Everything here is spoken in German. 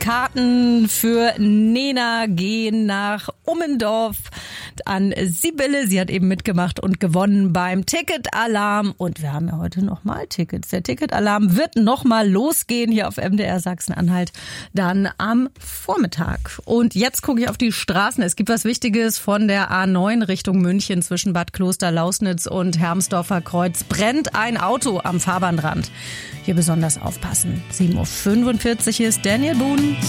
Karten für Nena gehen nach Ummendorf an Sibylle. Sie hat eben mitgemacht und gewonnen beim Ticketalarm. Und wir haben ja heute nochmal Tickets. Der Ticketalarm wird nochmal losgehen hier auf MDR Sachsen-Anhalt dann am Vormittag. Und jetzt gucke ich auf die Straßen. Es gibt was Wichtiges von der A9 Richtung München zwischen Bad Kloster-Lausnitz und Hermsdorfer Kreuz. Brennt ein Auto am Fahrbahnrand. Hier besonders aufpassen. 7:45 Uhr ist Daniel Boone.